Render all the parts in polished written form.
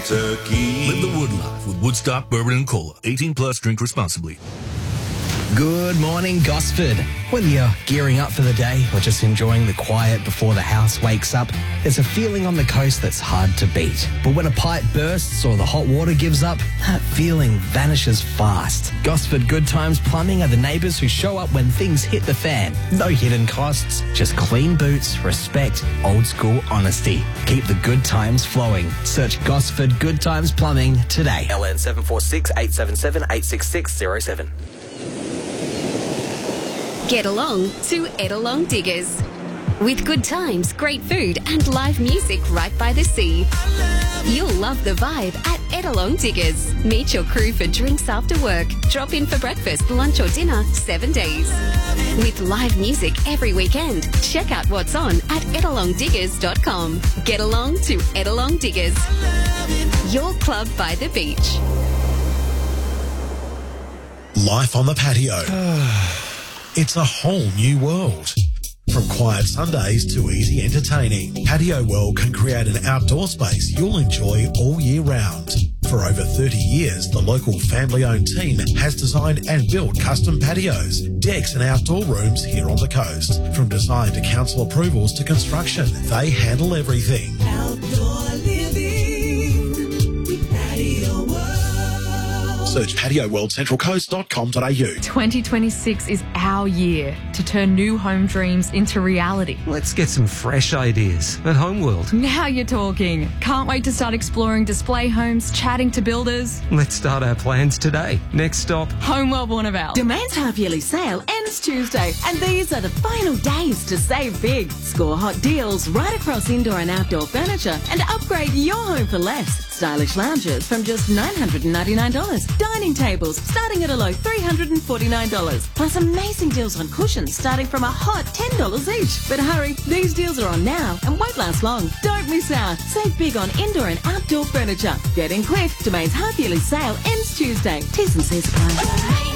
Kentucky. Live the wood life with Woodstock Bourbon and Cola. 18 plus, drink responsibly. Good morning, Gosford. Whether you're gearing up for the day or just enjoying the quiet before the house wakes up, there's a feeling on the coast that's hard to beat. But when a pipe bursts or the hot water gives up, that feeling vanishes fast. Gosford Good Times Plumbing are the neighbours who show up when things hit the fan. No hidden costs, just clean boots, respect, old school honesty. Keep the good times flowing. Search Gosford Good Times Plumbing today. LN 746 877 86607. Get along to Etalong Diggers. With good times, great food and live music right by the sea. You'll love the vibe at Etalong Diggers. Meet your crew for drinks after work. Drop in for breakfast, lunch or dinner 7 days. With live music every weekend. Check out what's on at etalongdiggers.com. Get along to Etalong Diggers. Your club by the beach. Life on the patio. It's a whole new world. From quiet Sundays to easy entertaining, Patio World can create an outdoor space you'll enjoy all year round. For over 30 years, the local family-owned team has designed and built custom patios, decks and outdoor rooms here on the coast. From design to council approvals to construction, they handle everything. Outdoor living, Patio World. Search patioworldcentralcoast.com.au. 2026 is our year to turn new home dreams into reality. Let's get some fresh ideas at Homeworld. Now you're talking. Can't wait to start exploring display homes, chatting to builders. Let's start our plans today. Next stop, Homeworld Warnervale. Domain's half-yearly sale ends Tuesday, and these are the final days to save big. Score hot deals right across indoor and outdoor furniture and upgrade your home for less. Stylish lounges from just $999. Dining tables starting at a low $349. Plus amazing deals on cushions starting from a hot $10 each. But hurry, these deals are on now and won't last long. Don't miss out. Save big on indoor and outdoor furniture. Get in quick. Domain's half-yearly sale ends Tuesday. T's and C's apply.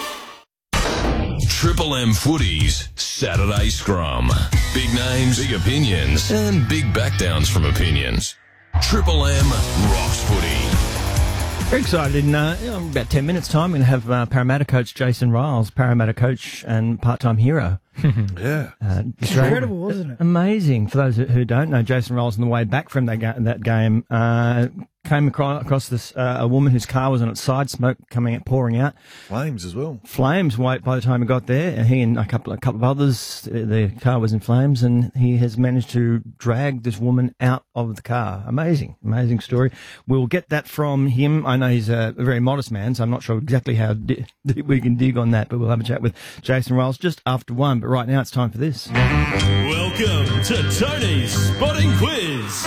Triple M Footies Saturday Scrum. Big names, big opinions, and big backdowns from opinions. Triple M rocks footy. Very excited. In about 10 minutes' time, we're going to have Parramatta coach Jason Riles, Parramatta coach and part-time hero. Yeah. Incredible, wasn't it? Amazing. For those who don't know, Jason Riles on the way back from that game came across this a woman whose car was on its side, smoke pouring out. Flames as well. Flames. By the time he got there, he and a couple of others, the car was in flames, and he has managed to drag this woman out of the car. Amazing story. We'll get that from him. I know he's a very modest man, so I'm not sure exactly how we can dig on that, but we'll have a chat with Jason Riles just after 1. But right now, it's time for this. Welcome to Tony's Spotting Quiz.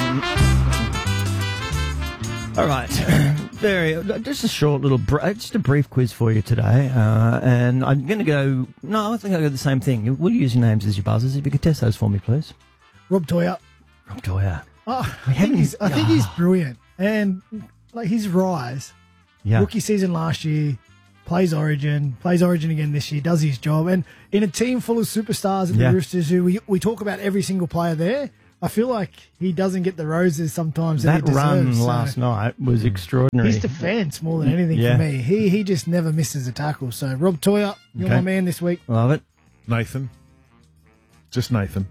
All right, just a short little, just a brief quiz for you today, and I'm going to go. No, I think I'll go the same thing. We'll use your names as your buzzers. If you could test those for me, please. Rob Toya. Rob Toya. Oh, I think he's brilliant, and like his rise, rookie season last year, plays Origin again this year, does his job, and in a team full of superstars at the Roosters, who we talk about every single player there. I feel like he doesn't get the roses sometimes that he deserves. Run last night was extraordinary. His defence more than anything for me. He just never misses a tackle. So Rob Toya, you're my man this week. Love it. Nathan. Just Nathan.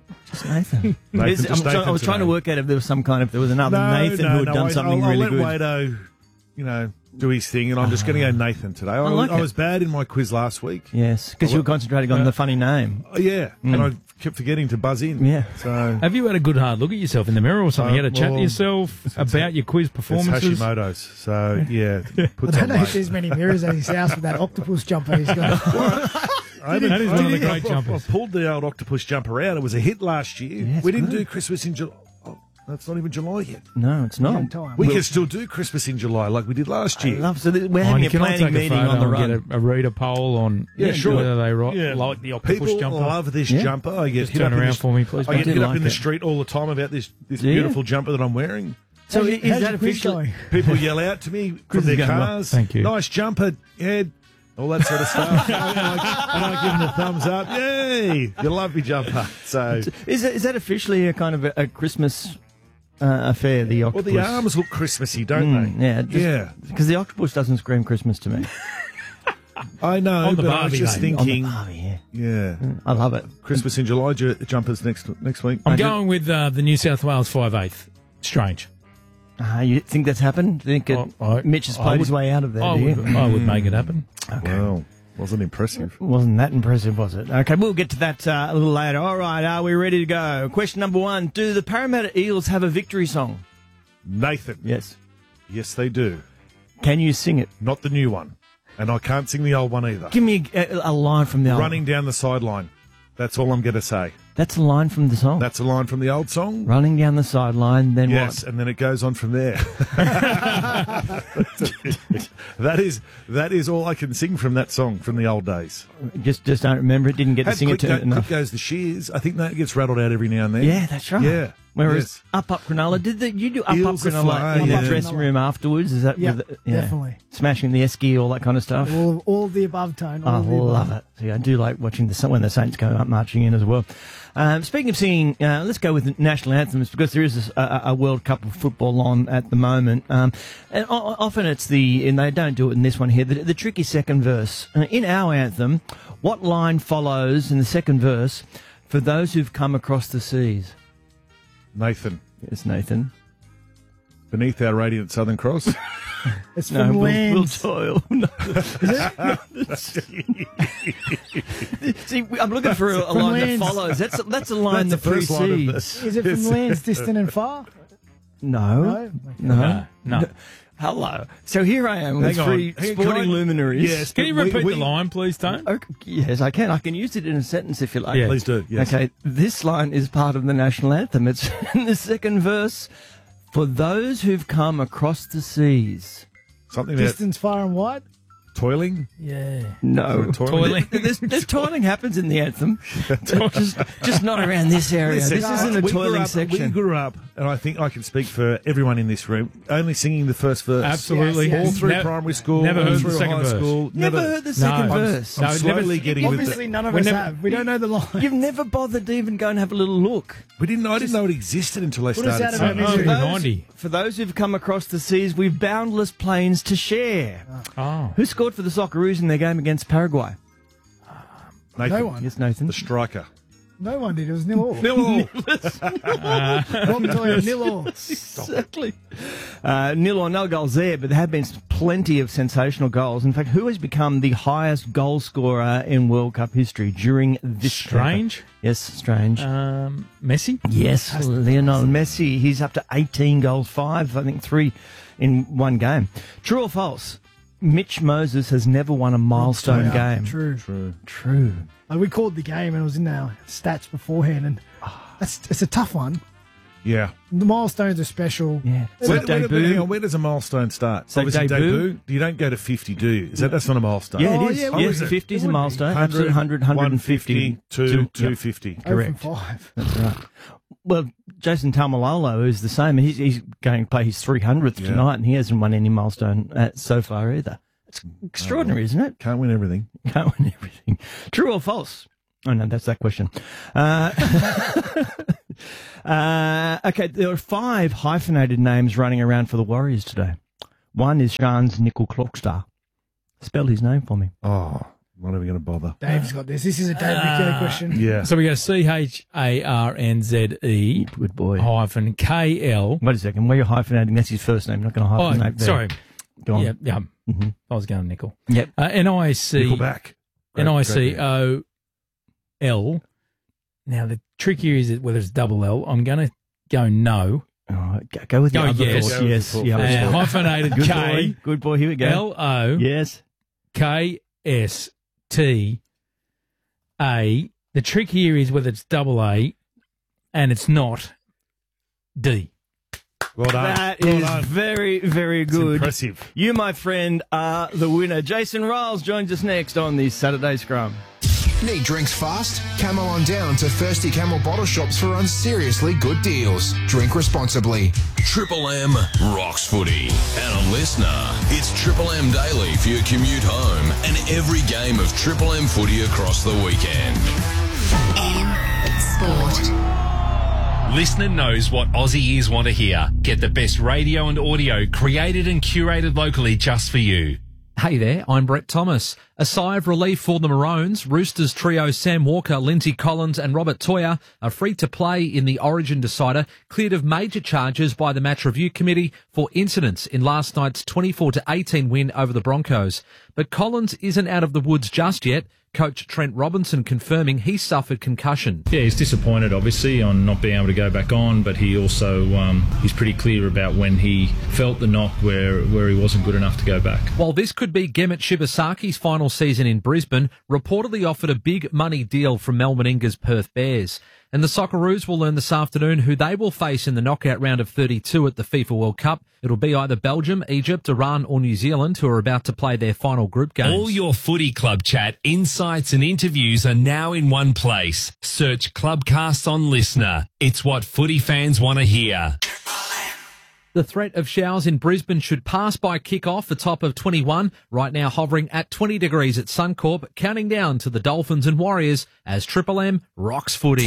I was trying to work out if there was another Nathan who had done something really good. I'll let Wado, do his thing, and I'm just going to go Nathan today. I was bad in my quiz last week. Yes, because you were concentrating on the funny name. And I kept forgetting to buzz in. Yeah. So have you had a good hard look at yourself in the mirror or something? You had a chat to yourself about your quiz performances? It's Hashimoto's, so yeah. I don't know if there's many mirrors at his house with that octopus jumper he's got. That is one of the great jumpers. I pulled the old octopus jumper out. It was a hit last year. Yeah, we didn't do Christmas in July. That's not even July yet. No, it's not. We can still do Christmas in July like we did last year. We're having a planning meeting on the run. Get a reader poll on whether they like the octopus People jumper. love this jumper. I get Just turn around for me, please. I get hit up in the street all the time about this beautiful jumper that I'm wearing. So is that officially? People yell out to me from their cars. Thank you. Nice jumper, Ed. All that sort of stuff. and I give them the thumbs up. Yay! You love me jumper. So is that officially a kind of a Christmas affair, the octopus. Well, the arms look Christmassy, don't they? Yeah. Because the octopus doesn't scream Christmas to me. I know, On the but I was Barbie, just mate. thinking. On the Barbie, yeah. I love it. Christmas in July jumpers next week. I'm going with the New South Wales 5/8. Strange. You think that's happened? Think Mitch has played his way out of there, I do you? would make it happen. Okay. Well, wasn't impressive. Wasn't that impressive, was it? Okay, we'll get to that a little later. All right, are we ready to go? Question number 1. Do the Parramatta Eels have a victory song? Nathan. Yes. Yes, they do. Can you sing it? Not the new one. And I can't sing the old one either. Give me a line from the old Running down the sideline. That's all I'm going to say. That's a line from the song. That's a line from the old song. Running down the sideline, then yes, what? and then it goes on from there. that is all I can sing from that song from the old days. Just don't remember it. Didn't get to sing it enough. Quick goes the shears. I think that gets rattled out every now and then. Yeah, that's right. Yeah. Whereas Up Cronulla, you do Up Cronulla in the dressing room afterwards? Is that definitely smashing the esky, all that kind of stuff? All the above tone. I love it. Yeah, I do like watching when the Saints go up marching in as well. Speaking of singing, let's go with the national anthems because there is a World Cup of football on at the moment. And often and they don't do it in this one here, the tricky second verse. In our anthem, what line follows in the second verse for those who've come across the seas? Nathan. Yes, Nathan. Beneath our radiant Southern Cross. It's from lands. We'll toil. No. See, I'm looking for a line lands. that follows. That's a line that precedes. Is it from lands distant and far? No. Hello. So here I am with three sporting luminaries. Yes. Can you repeat the line, please, Tone? Okay, yes, I can. I can use it in a sentence if you like. Yeah. Please do. Yes. Okay, this line is part of the national anthem. It's in the second verse. For those who've come across the seas. Something Distance far and wide? Toiling? Yeah. No. Toiling. There's toiling happens in the anthem. just not around this area. This isn't a toiling section. We grew up, and I think I can speak for everyone in this room, only singing the first verse. Absolutely. Yes. All through primary school, never all heard through the second high verse. school. Never heard the second verse. I'm slowly getting with Obviously, it. none of us have. We don't know the line. You've never bothered to even go and have a little look. I didn't know it existed until I Put us started out of our singing. misery. 90. For those who've come across the seas, we've boundless plains to share. Oh. Who scored for the Socceroos in their game against Paraguay? Nathan, No one. Yes, Nathan. the striker. No one did. It was 0-0. 0-0. Rob Toyer, 0-0. Exactly. 0-0, no goals there, but there have been plenty of sensational goals. In fact, who has become the highest goal scorer in World Cup history during this Strange? Yes, Strange. Messi? Yes, Lionel Messi. He's up to 18 goals, 5, I think 3 in one game. True or false? Mitch Moses has never won a milestone game. True. We called the game and it was in our stats beforehand, and it's a tough one. Yeah. The milestones are special. Yeah. So debut. where does a milestone start? So Obviously, debut. You don't go to 50, do you? That's not a milestone. Yeah, Oh, it is. yeah, Yeah, what is it? 50 is a It would be. milestone. Absolutely, 100, 150. 250. Correct. 5. That's right. Well, Jason Taumalolo is the same. He's going to play his 300th tonight, and he hasn't won any milestone so far either. It's extraordinary, isn't it? Can't win everything. Can't win everything. True or false? Oh, no, that's that question. Okay, there are 5 hyphenated names running around for the Warriors today. One is Sean's Nickel Clockstar. Spell his name for me. Oh, not even going to bother. Dave's got this. This is a Dave Ricciardo question. Yeah. So we go CHARNZE Good boy. hyphen KL. Wait a second. Where you're hyphenating, that's his first name. I'm not going to hyphenate there. Sorry. Go on. Yeah. Mm-hmm. I was going nickel. Yep. NIC. Nickelback. NICOL. Now, the trick here is whether it's double L. I'm going to go no. All right, go with the other yes. thought. Go with Yes. the Yeah, thought. Hyphenated Good K. boy. Good boy. Here we go. LO. Yes. KSTA. The trick here is whether it's double A and it's not D. Well done. That Well is done. very, very It's good. impressive. You, my friend, are the winner. Jason Riles joins us next on the Saturday Scrum. Need drinks fast? Come on down to Thirsty Camel bottle shops for unseriously good deals. Drink responsibly. Triple M rocks footy. And a listener, it's Triple M Daily for your commute home and every game of Triple M footy across the weekend. M Sport. Listener knows what Aussie ears want to hear. Get the best radio and audio created and curated locally just for you. Hey there, I'm Brett Thomas. A sigh of relief for the Maroons. Roosters trio Sam Walker, Lindsay Collins and Robert Toya are free to play in the Origin Decider, cleared of major charges by the Match Review Committee for incidents in last night's 24-18 win over the Broncos. But Collins isn't out of the woods just yet. Coach Trent Robinson confirming he suffered concussion. Yeah, he's disappointed, obviously, on not being able to go back on, but he also he's pretty clear about when he felt the knock where he wasn't good enough to go back. While this could be Gemmet Shibasaki's final season in Brisbane, reportedly offered a big money deal from Melbourne Inga's Perth Bears. And the Socceroos will learn this afternoon who they will face in the knockout round of 32 at the FIFA World Cup. It'll be either Belgium, Egypt, Iran or New Zealand who are about to play their final group games. All your footy club chat, insights and interviews are now in one place. Search Clubcast on Listener. It's what footy fans want to hear. The threat of showers in Brisbane should pass by kick-off, the top of 21, right now hovering at 20 degrees at Suncorp, counting down to the Dolphins and Warriors as Triple M rocks footy.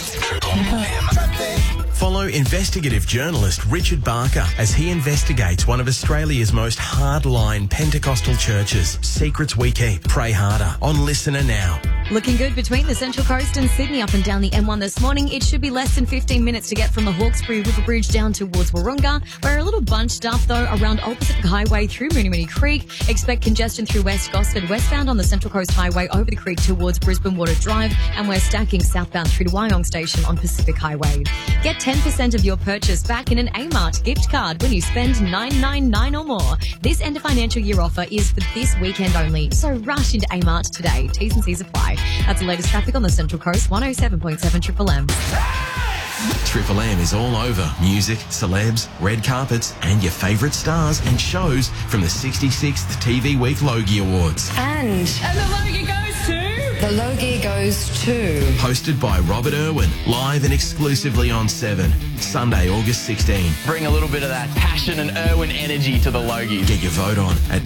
Follow investigative journalist Richard Barker as he investigates one of Australia's most hardline Pentecostal churches. Secrets we keep. Pray harder. On Listener now. Looking good between the Central Coast and Sydney up and down the M1 this morning. It should be less than 15 minutes to get from the Hawkesbury River Bridge down towards Wahroonga. We're a little bunched up though around Old Pacific Highway through Moonee Moonee Creek. Expect congestion through West Gosford westbound on the Central Coast Highway over the creek towards Brisbane Water Drive, and we're stacking southbound through to Wyong Station on Pacific Highway. Get 10% of your purchase back in an Amart gift card when you spend $9.99 or more. This end of financial year offer is for this weekend only, so rush into Amart today. T's and C's apply. That's the latest traffic on the Central Coast, 107.7 Triple M. Triple M is all over music, celebs, red carpets, and your favourite stars and shows from the 66th TV Week Logie Awards. And the Logie goes to... The Logie goes to... Hosted by Robert Irwin, live and exclusively on 7, Sunday, August 16. Bring a little bit of that passion and Irwin energy to the Logie. Get your vote on at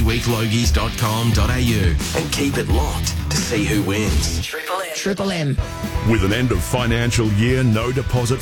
tvweeklogies.com.au and keep it locked to see who wins. Triple M. With an end of financial year, no deposit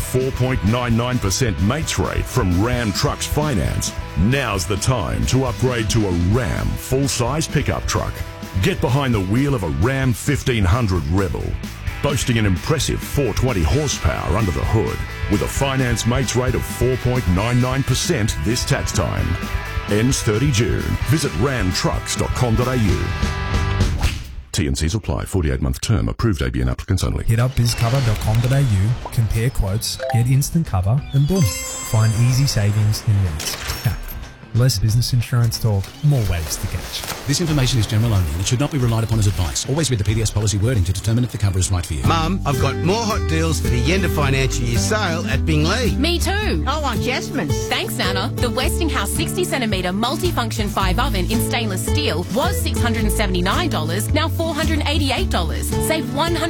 4.99% mates rate from Ram Trucks Finance, now's the time to upgrade to a Ram full-size pickup truck. Get behind the wheel of a Ram 1500 Rebel, boasting an impressive 420 horsepower under the hood, with a finance mates rate of 4.99% this tax time. Ends 30 June. Visit ramtrucks.com.au. T&Cs apply. 48-month term. Approved ABN applicants only. Hit up bizcover.com.au, compare quotes, get instant cover, and boom, find easy savings in minutes. Less business insurance talk, more ways to catch. This information is general only and it should not be relied upon as advice. Always read the PDS policy wording to determine if the cover is right for you. Mum, I've got more hot deals for the end of financial year sale at Bingley. Me too. I want Jasmine's. Thanks, Nana. The Westinghouse 60cm multifunction 5 oven in stainless steel was $679, now $488. Save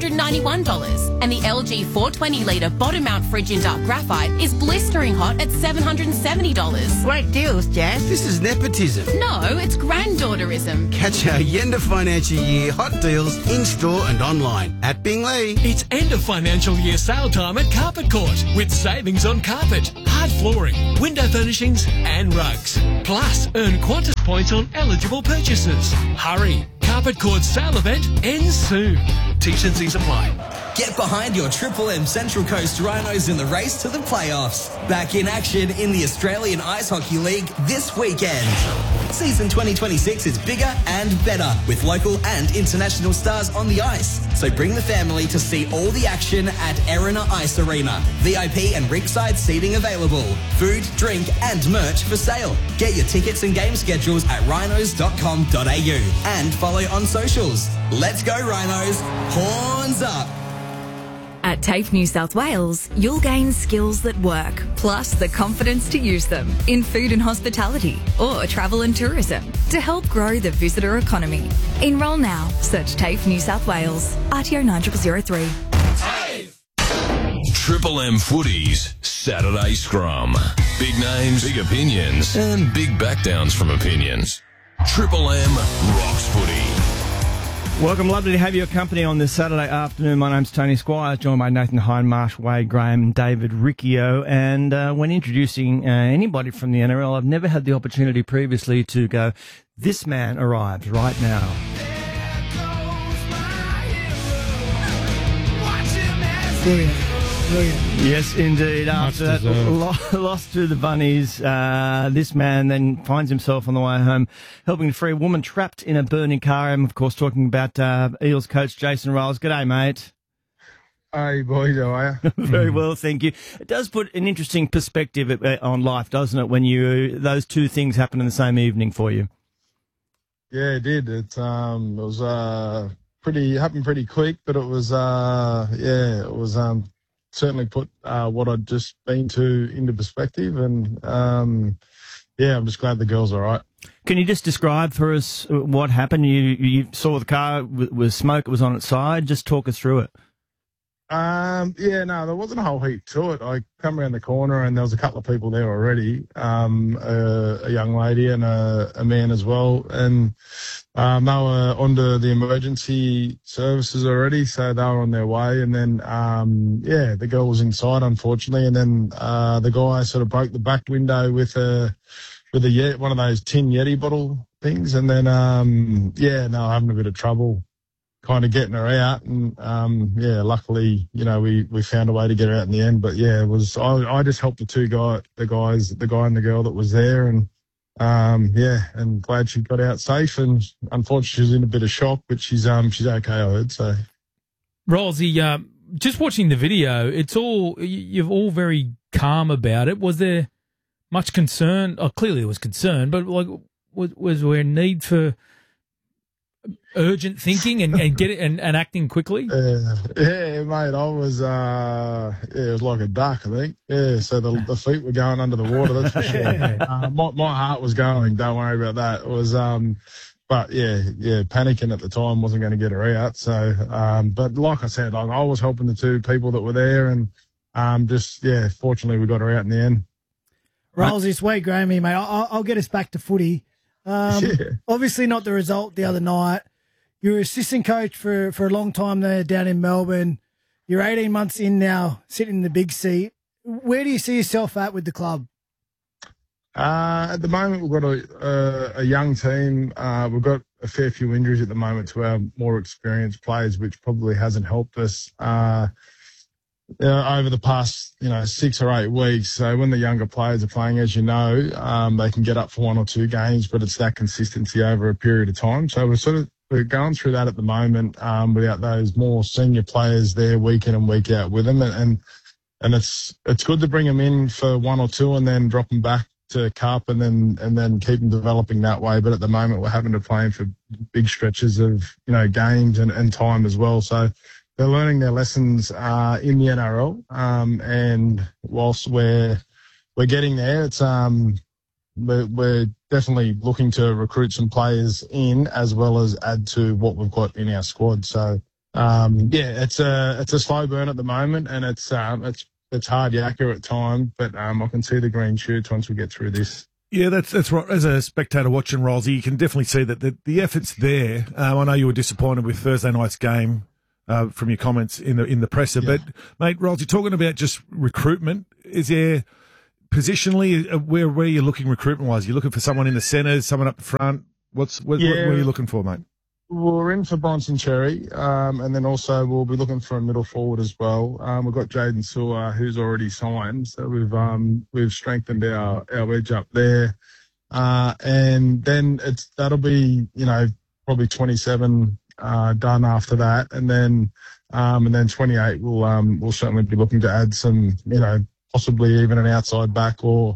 $191. And the LG 420 litre bottom mount fridge in dark graphite is blistering hot at $770. Great deals, Jazz. This is nepotism. No, it's granddaughterism. Catch our end of financial year hot deals in-store and online at Bingley. It's end of financial year sale time at Carpet Court with savings on carpet, hard flooring, window furnishings and rugs. Plus, earn Qantas points on eligible purchases. Hurry! Carpet Court sale event ends soon. T&Cs apply. Get behind your Triple M Central Coast Rhinos in the race to the playoffs. Back in action in the Australian Ice Hockey League this weekend. Season 2026 is bigger and better with local and international stars on the ice. So bring the family to see all the action at Erina Ice Arena. VIP and ringside seating available. Food, drink and merch for sale. Get your tickets and game schedules at rhinos.com.au and follow on socials. Let's go Rhinos. Horns up. At TAFE New South Wales, you'll gain skills that work, plus the confidence to use them in food and hospitality or travel and tourism to help grow the visitor economy. Enrol now. Search TAFE New South Wales. RTO 9003. Triple M Footy's Saturday Scrum. Big names, big opinions, and big backdowns from opinions. Triple M rocks footy. Welcome, lovely to have your company on this Saturday afternoon. My name's Tony Squire, joined by Nathan Hindmarsh, Wade Graham and David Riccio. And when introducing anybody from the NRL, I've never had the opportunity previously to go, this man arrives right now. Brilliant. Yes, indeed. After that loss to the Bunnies, this man then finds himself on the way home helping to free a woman trapped in a burning car. I'm, of course, talking about Eels coach Jason Ryles. G'day, mate. Hey, boys, how are you? Very well, thank you. It does put an interesting perspective on life, doesn't it, when those two things happen in the same evening for you? Yeah, it did. It was happened pretty quick, but it was certainly put what I'd just been to into perspective, and I'm just glad the girls are all right. Can you just describe for us what happened? You saw the car with smoke, it was on its side. Just talk us through it. There wasn't a whole heap to it. I come around the corner and there was a couple of people there already, a young lady and a man as well, and they were onto the emergency services already, so they were on their way. And then, the girl was inside, unfortunately, and then the guy sort of broke the back window with one of those tin Yeti bottle things, and then having a bit of trouble kind of getting her out, and luckily, we found a way to get her out in the end. But yeah, it was I just helped the guy and the girl that was there, and and glad she got out safe. And unfortunately, she's in a bit of shock, but she's okay, I heard. So, Rolsey, just watching the video, you're all very calm about it. Was there much concern? Oh, clearly there was concern, but was there a need for urgent thinking and get it and acting quickly? Yeah, mate. I was it was like a duck, I think. Yeah, so the feet were going under the water, that's for sure. My heart was going. Don't worry about that. It was but panicking at the time, wasn't going to get her out. So but like I said, I was helping the two people that were there, and fortunately we got her out in the end. Rolls, it's Wade Graham here, mate. I'll get us back to footy. Obviously not the result the other night. You were assistant coach for a long time there down in Melbourne. You're 18 months in now, sitting in the big seat. Where do you see yourself at with the club? At the moment, we've got a young team. We've got a fair few injuries at the moment to our more experienced players, which probably hasn't helped us over the past 6 or 8 weeks. So when the younger players are playing, as you know, they can get up for 1 or 2 games, but it's that consistency over a period of time. So we're going through that at the moment without those more senior players there week in and week out with them, and it's good to bring them in for 1 or 2 and then drop them back to Cup and then keep them developing that way. But at the moment, we're having to play them for big stretches of games and time as well. So they're learning their lessons in the NRL, and whilst we're getting there, it's we're definitely looking to recruit some players in as well as add to what we've got in our squad. So it's a slow burn at the moment, and it's hard yakka at times, but I can see the green shoots once we get through this. Yeah, that's right. As a spectator watching Rolsey, you can definitely see that the effort's there. I know you were disappointed with Thursday night's game. From your comments in the presser, but mate, Rolsey, talking about just recruitment, is there positionally where are you looking recruitment wise? You're looking for someone in the centres, someone up the front. What are you looking for, mate? We're in for Bronson Cherry, and then also we'll be looking for a middle forward as well. We've got Jaden Sewer, who's already signed, so we've strengthened our edge up there, and then that'll be probably 27. Done after that, and then 28 we'll certainly be looking to add some, possibly even an outside back or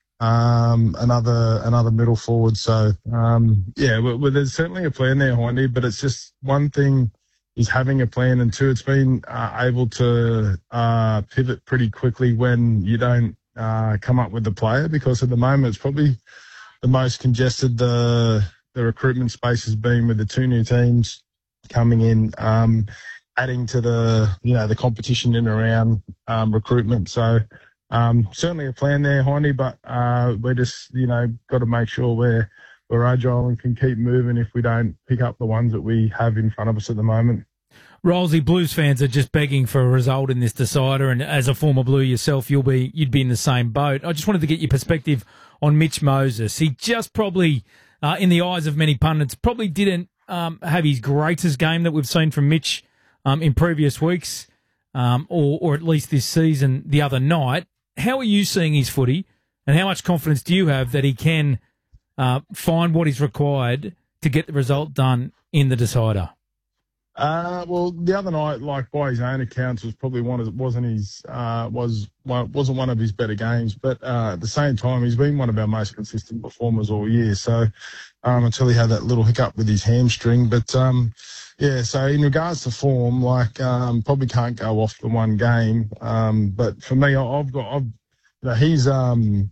another middle forward. So there's certainly a plan there, Hindy, but it's just one thing is having a plan, and two, it's been able to pivot pretty quickly when you don't come up with the player, because at the moment it's probably the most congested the recruitment space has been with the 2 new teams coming in, adding to the competition in and around recruitment. So certainly a plan there, Hindy, but we're just got to make sure we're we're agile and can keep moving if we don't pick up the ones that we have in front of us at the moment. Rolsey, Blues fans are just begging for a result in this decider, and as a former Blue yourself, you'd be in the same boat. I just wanted to get your perspective on Mitch Moses. He just probably, in the eyes of many pundits, probably didn't have his greatest game that we've seen from Mitch in previous weeks, or at least this season the other night. How are you seeing his footy, and how much confidence do you have that he can find what is required to get the result done in the decider? Well, the other night, like by his own accounts, was probably wasn't one of his better games. But at the same time, he's been one of our most consistent performers all year. So until he had that little hiccup with his hamstring, but yeah. So in regards to form, like probably can't go off the one game. But for me, he's done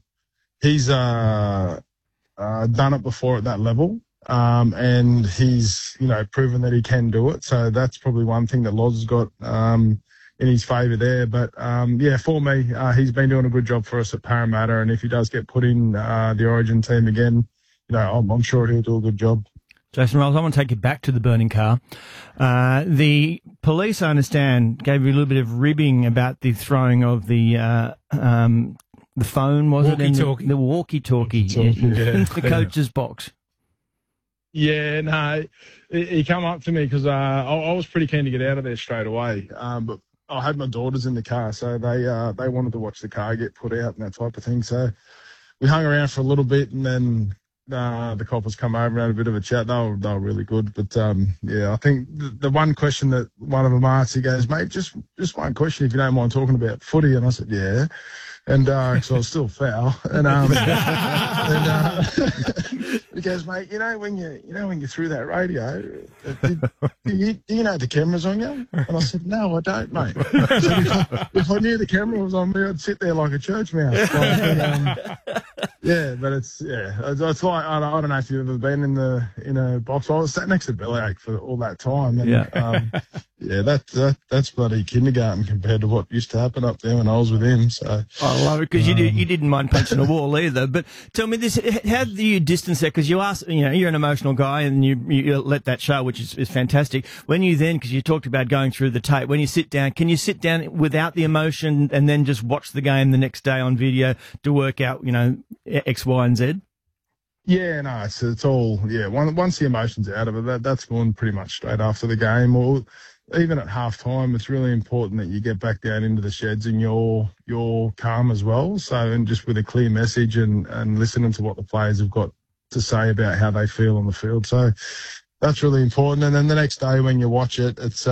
it before at that level. And he's, proven that he can do it. So that's probably one thing that Loz has got in his favour there. But, for me, he's been doing a good job for us at Parramatta. And if he does get put in the Origin team again, I'm sure he'll do a good job. Jason Rolls, I want to take you back to the burning car. The police, I understand, gave you a little bit of ribbing about the throwing of the phone, was it? The walkie-talkie in the coach's box. Yeah, no, he come up to me because I was pretty keen to get out of there straight away. But I had my daughters in the car, so they wanted to watch the car get put out and that type of thing. So we hung around for a little bit, and then the coppers come over and had a bit of a chat. They were really good. But I think the one question that one of them asked, he goes, "Mate, just one question, if you don't mind talking about footy." And I said, "Yeah." And because I was still foul, and he goes, "Mate, when you threw that radio, do you know the camera's on you?" And I said, "No, I don't, mate." So if I knew the camera was on me, I'd sit there like a church mouse. But it's like I don't know if you've ever been in a box. I was sat next to Bellyache for all that time, and that's bloody kindergarten compared to what used to happen up there when I was with him. So I love it because you didn't mind punching a wall either. But tell me this: how do you distance that? Because you asked, you're an emotional guy, and you let that show, which is fantastic. When you then, because you talked about going through the tape, when you sit down, can you sit down without the emotion and then just watch the game the next day on video to work out, X, Y, and Z? Yeah, no, it's all once the emotion's out of it, that's gone pretty much straight after the game, or even at half time. It's really important that you get back down into the sheds and you're calm as well. So, and just with a clear message and listening to what the players have got to say about how they feel on the field. So that's really important. And then the next day when you watch it, it's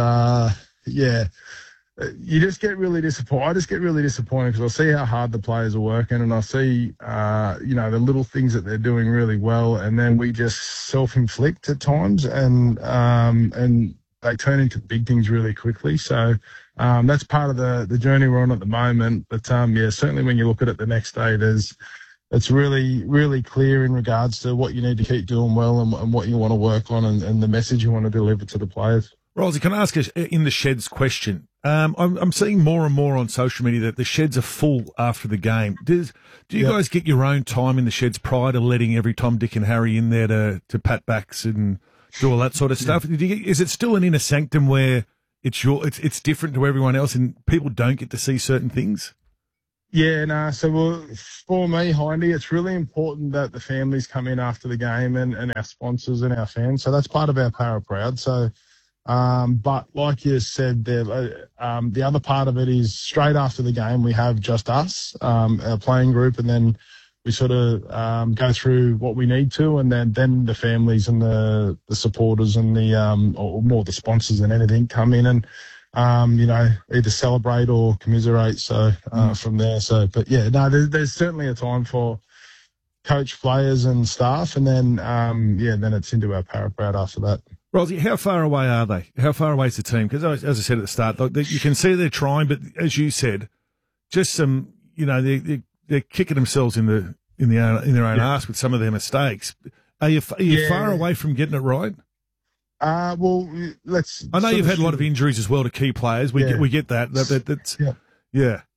you just get really disappointed. I just get really disappointed because I see how hard the players are working, and I see, the little things that they're doing really well, and then we just self-inflict at times, and they turn into big things really quickly. So that's part of the journey we're on at the moment. But certainly when you look at it the next day, it's really, really clear in regards to what you need to keep doing well and what you want to work on and the message you want to deliver to the players. Rosie, can I ask a in the sheds question? I'm seeing more and more on social media that the sheds are full after the game. Do you guys get your own time in the sheds prior to letting every Tom, Dick and Harry in there to pat backs and do all that sort of stuff? Is it still an inner sanctum where it's different to everyone else and people don't get to see certain things? Yeah, no. So for me, Hindy, it's really important that the families come in after the game and our sponsors and our fans. So that's part of our Para Proud. So, but like you said there, the other part of it is straight after the game, we have just us, our playing group, and then we sort of go through what we need to, and then the families and the supporters and or more the sponsors than anything come in and either celebrate or commiserate. So from there, but yeah, no, there's certainly a time for coach, players, and staff, and then then it's into our Para Proud after that. Rosie, how far away are they? How far away is the team? Because as I said at the start, you can see they're trying, but as you said, just some, they're kicking themselves in their own arse with some of their mistakes. Are you far away from getting it right? Well, I know you've had a lot of injuries as well to key players. We get that. That's.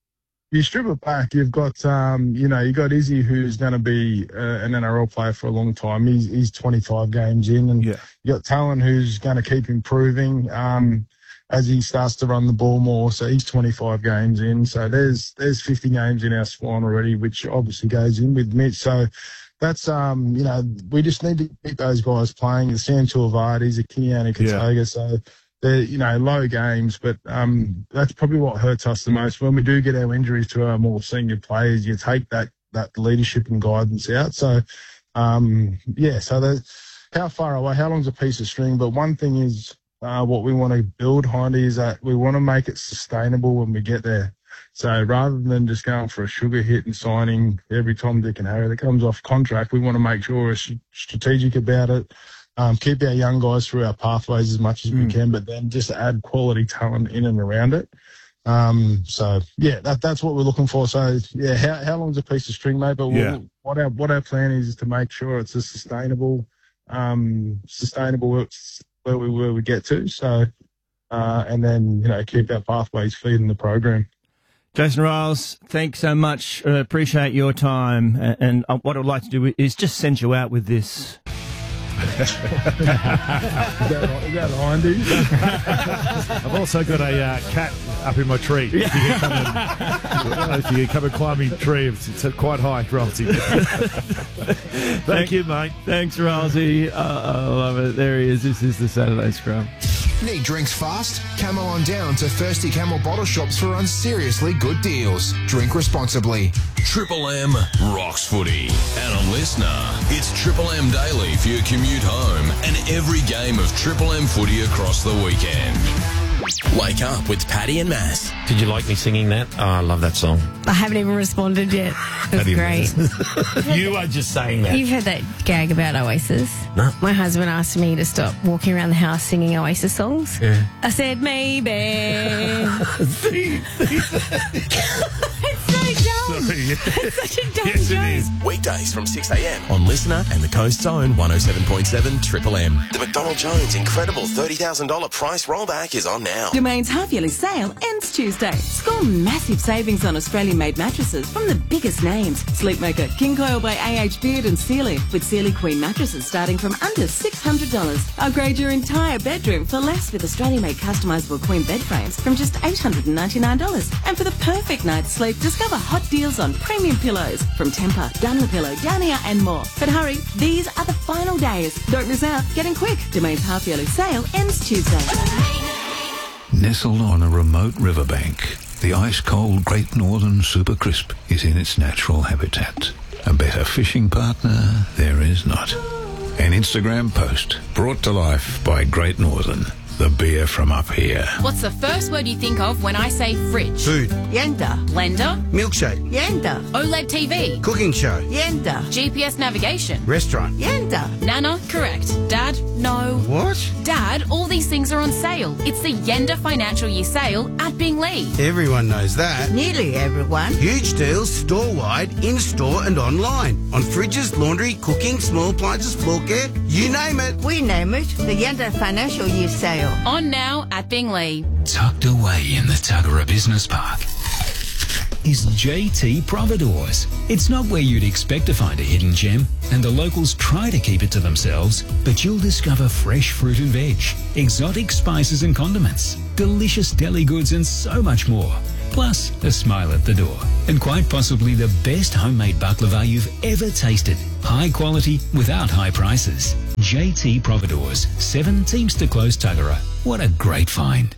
you strip it back, you've got, you got Izzy, who's going to be an NRL player for a long time. He's 25 games in, and you got Talon, who's going to keep improving as he starts to run the ball more. So he's 25 games in. So there's 50 games in our spine already, which obviously goes in with Mitch. So that's, we just need to keep those guys playing. The Sam Tuivasa, the Keone Katoga. So they're, low games, but that's probably what hurts us the most. When we do get our injuries to our more senior players, you take that leadership and guidance out. So, so how far away, how long's a piece of string? But one thing is what we want to build, Hindy, is that we want to make it sustainable when we get there. So rather than just going for a sugar hit and signing every Tom, Dick and Harry that comes off contract, we want to make sure we're strategic about it. Keep our young guys through our pathways as much as we can, but then just add quality talent in and around it. That's what we're looking for. So, how long's a piece of string, mate? But what our plan is to make sure it's a sustainable where we get to. So, and then, keep our pathways feeding the program. Jason Riles, thanks so much. Appreciate your time. And what I'd like to do is just send you out with this. Is that Hindy? I've also got a cat up in my tree. If you come and climb my tree, it's quite high, Rolsey. Thank you, mate. Thanks, Rolsey. I love it. There he is. This is the Saturday Scrum. Need drinks fast? Come on down to Thirsty Camel bottle shops for seriously good deals. Drink responsibly. Triple M rocks footy. And a listener, it's Triple M Daily for your commute home and every game of Triple M footy across the weekend. Wake up with Paddy and Mass. Did you like me singing that? Oh, I love that song. I haven't even responded yet. That's great. You are just saying that. You've heard that gag about Oasis? No. My husband asked me to stop walking around the house singing Oasis songs. Yeah. I said, maybe. It's such a dumb joke. Weekdays from 6 a.m. on Listener and the Coast's own 107.7 Triple M. The McDonald Jones incredible $30,000 price rollback is on now. Domain's half-yearly sale ends Tuesday. Score massive savings on Australian-made mattresses from the biggest names. Sleepmaker, King Coil by A.H. Beard and Sealy, with Sealy Queen mattresses starting from under $600. Upgrade your entire bedroom for less with Australian-made customisable Queen bed frames from just $899. And for the perfect night's sleep, discover hot deals on premium pillows from Tempur, Dunlopillow, Downier and more. But hurry, these are the final days. Don't miss out. Get in quick. Domain's half-yearly sale ends Tuesday. Nestled on a remote riverbank, the ice-cold Great Northern Super Crisp is in its natural habitat. A better fishing partner there is not. An Instagram post brought to life by Great Northern, the beer from up here. What's the first word you think of when I say fridge? Food. Yenda. Blender? Milkshake. Yenda. OLED TV? Cooking show. Yenda. GPS navigation? Restaurant. Yenda. Nana? Correct. Dad? No. What? Dad, all these things are on sale. It's the Yenda Financial Year Sale at Binglee. Everyone knows that. Nearly everyone. Huge deals store-wide, in-store and online. On fridges, laundry, cooking, small appliances, floor care, you name it. We name it the Yenda Financial Year Sale. On now at Binglee. Tucked away in the Tuggerah Business Park is JT Providores. It's not where you'd expect to find a hidden gem, and the locals try to keep it to themselves, but you'll discover fresh fruit and veg, exotic spices and condiments, delicious deli goods and so much more. Plus, a smile at the door. And quite possibly the best homemade baklava you've ever tasted. High quality without high prices. JT Providores, 7 Teamster Close, Tuggerah. What a great find.